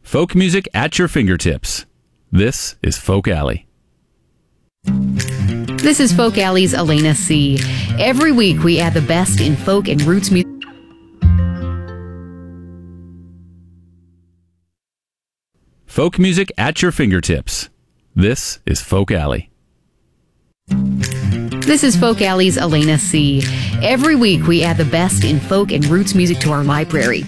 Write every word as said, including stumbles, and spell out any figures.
Folk music at your fingertips. This is Folk Alley. This is Folk Alley's Elena C. Every week we add the best in folk and roots music. Folk music at your fingertips. This is Folk Alley. This is Folk Alley's Elena C. Every week we add the best in folk and roots music to our library.